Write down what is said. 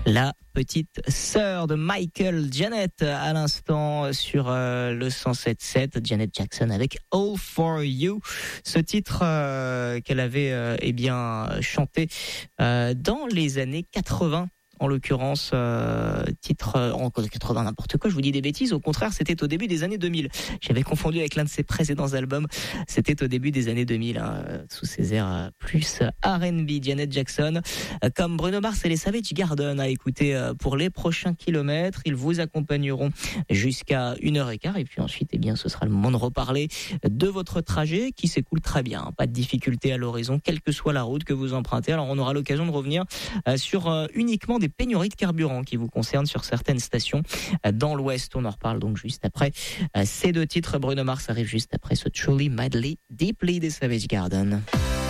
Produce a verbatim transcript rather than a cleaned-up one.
La petite sœur de Michael, Janet, à l'instant sur euh, le cent sept sept, Janet Jackson avec All For You. Ce titre euh, qu'elle avait euh, eh bien chanté euh, dans les années quatre-vingts. En l'occurrence, euh, titre euh, en quatre-vingts, n'importe quoi, je vous dis des bêtises. Au contraire, c'était au début des années deux mille. J'avais confondu avec l'un de ses précédents albums. C'était au début des années deux mille, hein, sous ses airs euh, plus R and B. Janet Jackson, euh, comme Bruno Mars et les Savage Garden, à écouter euh, pour les prochains kilomètres. Ils vous accompagneront jusqu'à une heure et quart. Et puis ensuite, eh bien, ce sera le moment de reparler de votre trajet qui s'écoule très bien. Pas de difficulté à l'horizon, quelle que soit la route que vous empruntez. Alors, on aura l'occasion de revenir euh, sur euh, uniquement des des pénuries de carburant qui vous concernent sur certaines stations dans l'Ouest. On en reparle donc juste après ces deux titres. Bruno Mars arrive juste après ce Truly Madly Deeply des Savage Garden.